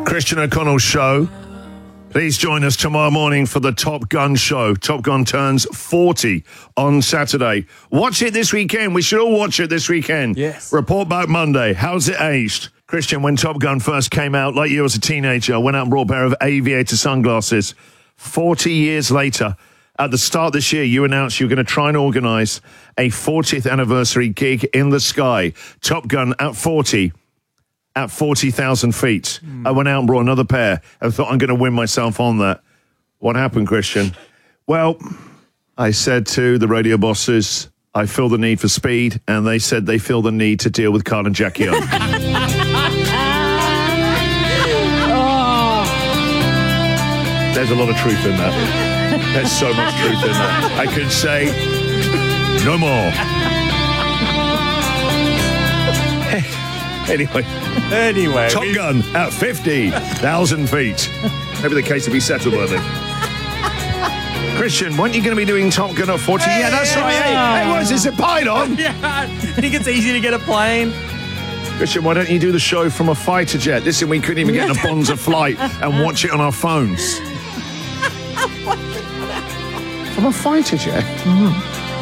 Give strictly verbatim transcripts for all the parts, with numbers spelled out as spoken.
Christian O'Connell's show. Please join us tomorrow morning for the Top Gun show. Top Gun turns forty on Saturday. Watch it this weekend. We should all watch it this weekend. Yes. Report back Monday. How's it aged? Christian, when Top Gun first came out, like you as a teenager, went out and brought a pair of aviator sunglasses. forty years later, at the start of this year, you announced you were going to try and organise a fortieth anniversary gig in the sky. Top Gun at forty. At forty thousand feet. Mm. I went out and brought another pair and thought I'm going to win myself on that. What happened, Christian? Well, I said to the radio bosses, I feel the need for speed, and they said they feel the need to deal with Carl and Jackie O. oh. There's a lot of truth in that. There's so much truth in that. I could say no more. Anyway. Anyway. Top Gun at fifty thousand feet. Maybe the case will be settled by then. Christian, weren't you going to be doing Top Gun at forty? Hey, yeah, that's yeah. right. Hey, hey, what is this, a pylon? Yeah. Think it's easy to get a plane? Christian, why don't you do the show from a fighter jet? Listen, we couldn't even get in a Bonza flight and watch it on our phones. From a fighter jet? Mm.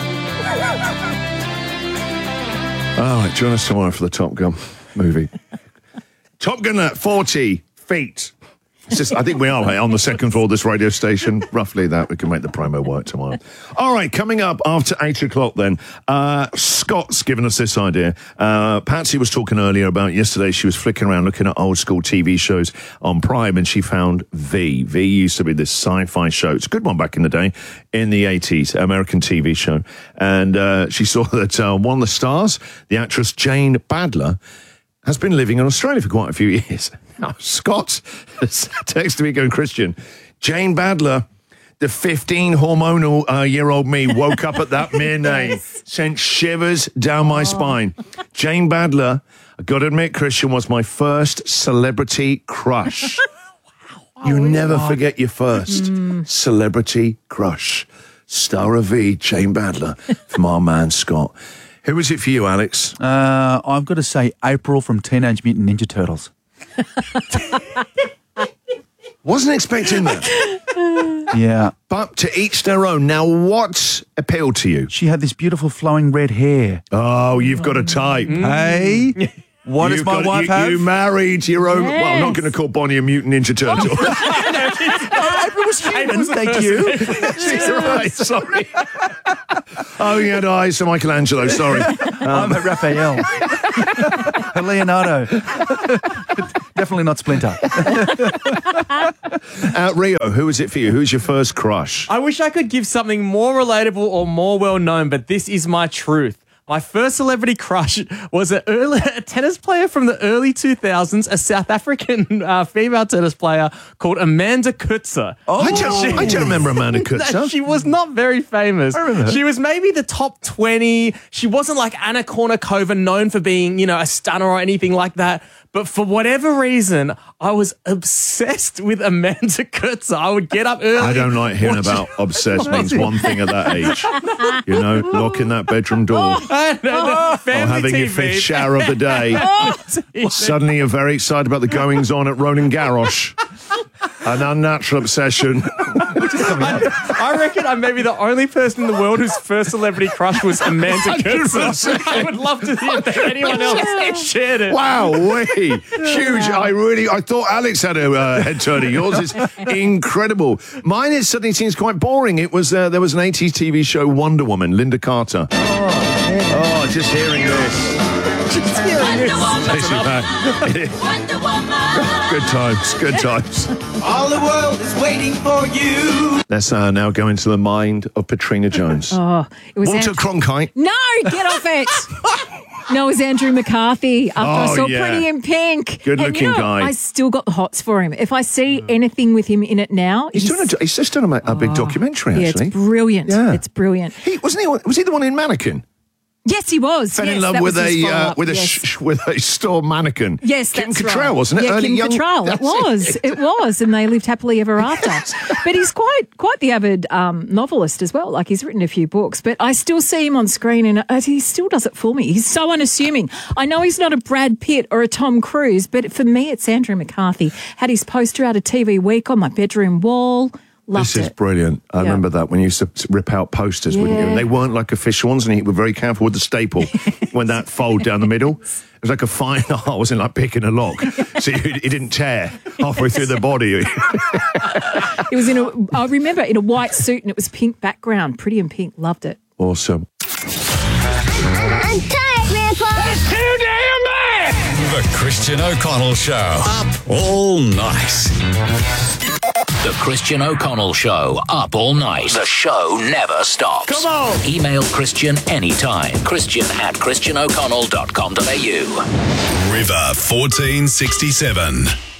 All right, join us tomorrow for the Top Gun movie. Top Gun at forty feet. It's just, I think we are on the second floor of this radio station. Roughly that. We can make the promo work tomorrow. All right, coming up after eight o'clock then, uh, Scott's given us this idea. Uh, Patsy was talking earlier about yesterday. She was flicking around looking at old school T V shows on Prime, and she found V. V used to be this sci-fi show. It's a good one back in the day, in the eighties, American T V show. And uh, she saw that uh, one of the stars, the actress Jane Badler, has been living in Australia for quite a few years. Now, Scott has texted me going, Christian, Jane Badler, the fifteen hormonal uh, year old me woke up at that mere name, sent shivers down my oh. spine. Jane Badler, I got to admit, Christian, was my first celebrity crush. wow. You oh, never God. forget your first mm. celebrity crush. Star of V, Jane Badler, from our man Scott. Who was it for you, Alex? Uh, I've got to say April from Teenage Mutant Ninja Turtles. Wasn't expecting that. Yeah. But to each their own. Now, what appealed to you? She had this beautiful flowing red hair. Oh, you've got a type. Mm. Hey? What You've does my got, wife you, have? You married your own... Yes. Well, I'm not going to call Bonnie a mutant Ninja Turtle. oh, April was human, thank you. She's right, sorry. Oh, you had eyes for Michelangelo, sorry. Um, I'm a Raphael. a Leonardo. Definitely not Splinter. uh, Rio, who was it for you? Who's your first crush? I wish I could give something more relatable or more well-known, but this is my truth. My first celebrity crush was a, early, a tennis player from the early two thousands, a South African uh, female tennis player called Amanda Kutzer. Oh, I don't, I don't remember Amanda Kutzer. She was not very famous. I remember her. She was maybe the top twenty. She wasn't like Anna Kournikova, known for being, you know, a stunner or anything like that. But for whatever reason, I was obsessed with Amanda Kutzer. I would get up early. I don't like hearing about obsessed means one thing at that age. You know, locking that bedroom door. Oh, no, no. Or having T V. your fifth shower of the day. Oh, Suddenly you're very excited about the goings on at Roland Garros. An unnatural obsession. I reckon I'm maybe the only person in the world whose first celebrity crush was Amanda Kutzer. I would love to hear if anyone else shared it. Wow, way huge. I really, I thought Alex had a uh, head turner. Yours is incredible. Mine is suddenly seems quite boring. It was uh, there was an eighties T V show, Wonder Woman, Linda Carter. Oh, oh just hearing this. Just hearing this. Wonder Woman. Good times, good times. All the world is waiting for you. Let's uh, now go into the mind of Patrina Jones. Oh, it was Walter Andrew- Cronkite. No, get off it. No, it was Andrew McCarthy. After Oh, I saw yeah. Pretty in Pink. Good And looking you know, guy. I still got the hots for him. If I see anything with him in it now, He's, it's- doing a, he's just done a, a big documentary, yeah, actually. it's brilliant. Yeah. It's brilliant. He, wasn't he, was he the one in Mannequin? Yes, he was. Fell yes, in love that with was his a uh, follow-up, with a yes. sh- with a store mannequin. Yes, Kim that's Cattrall, right. wasn't it? Yeah, Early Kim young- Cattrall. It that's was. It was, and they lived happily ever after. But he's quite quite the avid um, novelist as well. Like, he's written a few books, but I still see him on screen, and uh, he still does it for me. He's so unassuming. I know he's not a Brad Pitt or a Tom Cruise, but for me, it's Andrew McCarthy. Had his poster out of T V Week on my bedroom wall. Loved This is it. brilliant. I Yeah. remember that when you used to rip out posters, wouldn't you? Yeah. And they weren't like official ones, and you were very careful with the staple when that fold down the middle. It was like a fine art. It wasn't like picking a lock, so you, it didn't tear halfway through the body. It was in a, I remember, in a white suit, and it was pink background. Pretty in pink. Loved it. Awesome. I'm tired, Grandpa. It's too damn bad. The Christian O'Connell Show. Up all night. The Christian O'Connell Show, up all night. The show never stops. Come on. Email Christian anytime. Christian at christian o'connell dot com dot a u. River fourteen sixty-seven.